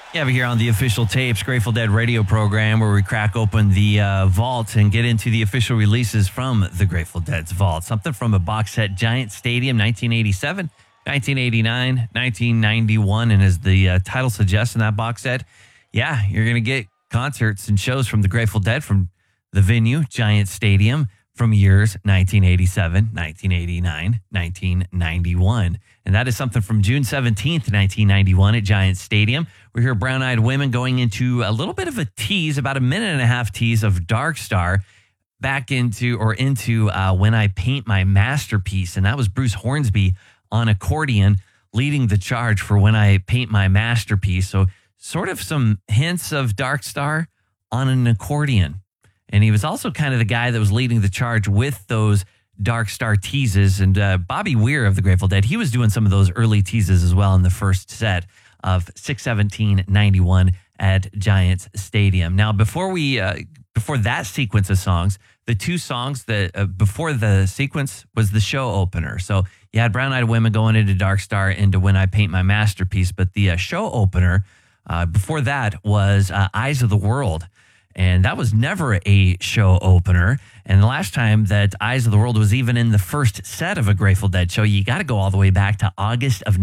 Yeah, we're here on the Official Tapes Grateful Dead radio program where we crack open the vault and get into the official releases from the Grateful Dead's vault. Something from a box set, Giant Stadium, 1987, 1989, 1991. And as the title suggests in that box set, yeah, you're going to get concerts and shows from the Grateful Dead from the venue, Giant Stadium, from years 1987, 1989, 1991. And that is something from June 17th, 1991 at Giant Stadium. We hear Brown Eyed Women going into a little bit of a tease, about a minute and a half tease of Dark Star back into When I Paint My Masterpiece. And that was Bruce Hornsby on accordion leading the charge for When I Paint My Masterpiece. So sort of some hints of Dark Star on an accordion. And he was also kind of the guy that was leading the charge with those Dark Star teases. And Bobby Weir of the Grateful Dead, he was doing some of those early teases as well in the first set of 6/17/91 at Giants Stadium. Now, before that sequence of songs, the two songs that before the sequence was the show opener. So you had Brown Eyed Women going into Dark Star into When I Paint My Masterpiece, but the show opener before that was Eyes of the World. And that was never a show opener. And the last time that Eyes of the World was even in the first set of a Grateful Dead show, you got to go all the way back to August of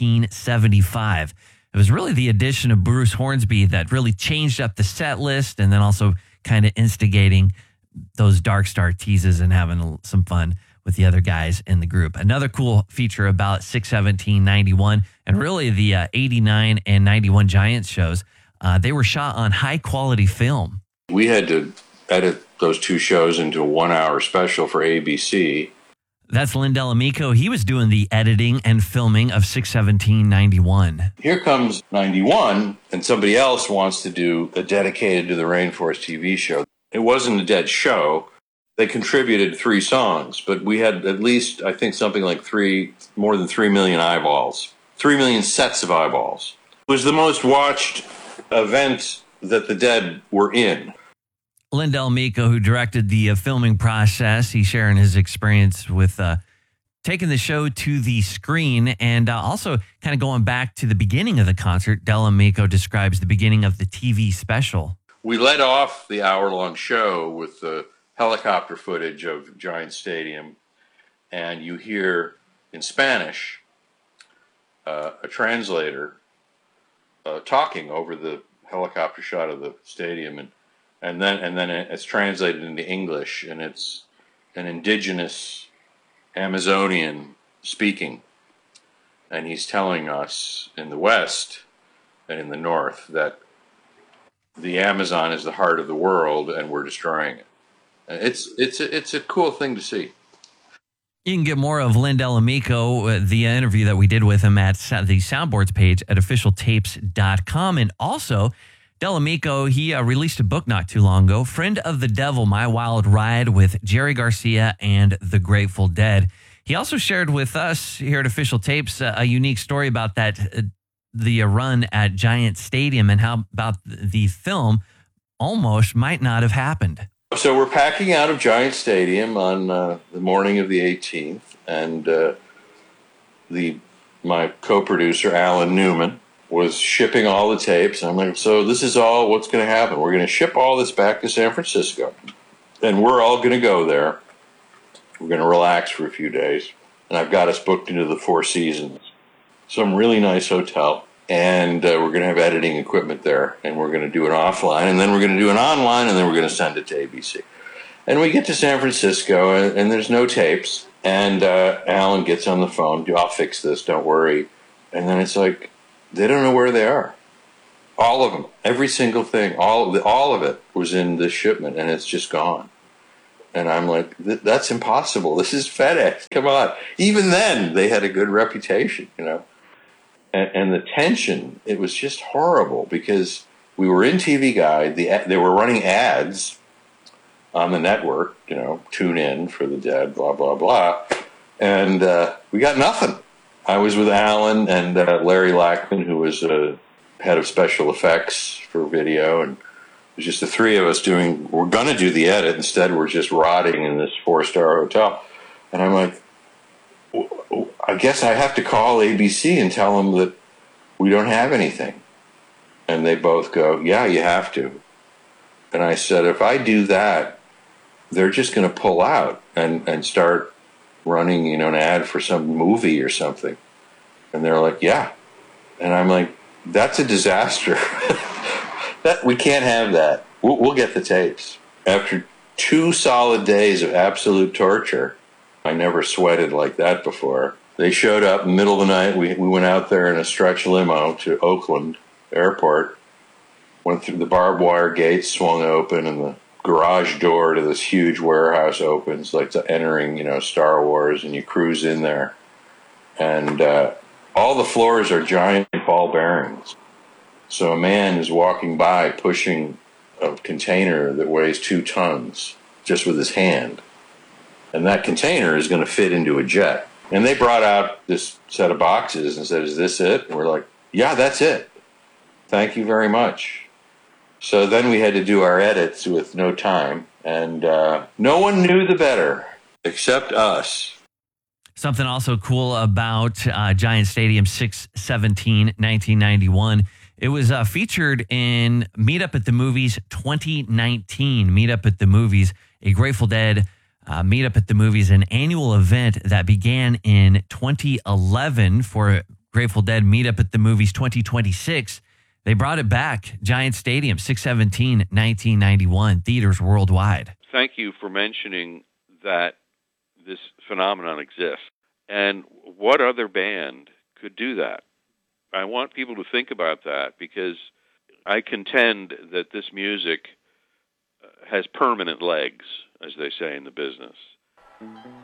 1975. It was really the addition of Bruce Hornsby that really changed up the set list and then also kind of instigating those Dark Star teases and having some fun with the other guys in the group. Another cool feature about 6/17/91 and really the 89 and 91 Giants shows, they were shot on high quality film. We had to edit those two shows into a 1-hour special for ABC. That's Lynn Delamico. He was doing the editing and filming of 6/17/91. Here comes 91, and somebody else wants to do a dedicated to the Rainforest TV show. It wasn't a Dead show. They contributed 3 songs, but we had at least, I think, something like more than 3 million eyeballs. 3 million sets of eyeballs. It was the most watched event that the Dead were in. Lynn Delamico, who directed the filming process, he's sharing his experience with taking the show to the screen and also kind of going back to the beginning of the concert. Delamico describes the beginning of the TV special. We led off the hour-long show with the helicopter footage of Giant Stadium, and you hear in Spanish a translator talking over the helicopter shot of the stadium, and then it's translated into English, and it's an indigenous Amazonian speaking, and he's telling us in the West and in the North that the Amazon is the heart of the world, and we're destroying it. It's a cool thing to see. You can get more of Lynn Delamico, the interview that we did with him at the Soundboards page at officialtapes.com. And also, Delamico, he released a book not too long ago, Friend of the Devil, My Wild Ride with Jerry Garcia and the Grateful Dead. He also shared with us here at Official Tapes a unique story about that, the run at Giant Stadium and how about the film almost might not have happened. So we're packing out of Giant Stadium on the morning of the 18th, and my co-producer, Alan Newman, was shipping all the tapes. And I'm like, so this is all what's going to happen. We're going to ship all this back to San Francisco, and we're all going to go there. We're going to relax for a few days, and I've got us booked into the Four Seasons, some really nice hotel. And we're going to have editing equipment there, and we're going to do it offline, and then we're going to do it online, and then we're going to send it to ABC. And we get to San Francisco, and there's no tapes, and Alan gets on the phone, I'll fix this, don't worry. And then it's like, they don't know where they are. All of them, every single thing, all of it was in this shipment, and it's just gone. And I'm like, that's impossible. This is FedEx. Come on. Even then, they had a good reputation, you know. And the tension, it was just horrible because we were in TV Guide. They were running ads on the network, you know, tune in for the Dead, blah, blah, blah. And we got nothing. I was with Alan and Larry Lackman, who was head of special effects for video. And it was just the three of us we're going to do the edit. Instead, we're just rotting in this 4-star hotel. And I'm like, I guess I have to call ABC and tell them that we don't have anything. And they both go, yeah, you have to. And I said, if I do that, they're just going to pull out and start running, an ad for some movie or something. And they're like, yeah. And I'm like, that's a disaster. We can't have that. We'll get the tapes. After 2 solid days of absolute torture, I never sweated like that before. They showed up in the middle of the night. We went out there in a stretch limo to Oakland Airport, went through the barbed wire gates, swung open, and the garage door to this huge warehouse opens, like entering, Star Wars, and you cruise in there. And all the floors are giant ball bearings. So a man is walking by pushing a container that weighs 2 tons just with his hand. And that container is going to fit into a jet. And they brought out this set of boxes and said, is this it? And we're like, yeah, that's it. Thank you very much. So then we had to do our edits with no time. And no one knew the better except us. Something also cool about Giant Stadium 6/17/1991. It was featured in Meet Up at the Movies 2019. Meet Up at the Movies, a Grateful Dead Meet Up at the Movies, an annual event that began in 2011 for Grateful Dead Meet Up at the Movies 2026. They brought it back. Giant Stadium 6/17/1991. Theaters worldwide. Thank you for mentioning that this phenomenon exists. And what other band could do that? I want people to think about that, because I contend that this music has permanent legs, as they say in the business.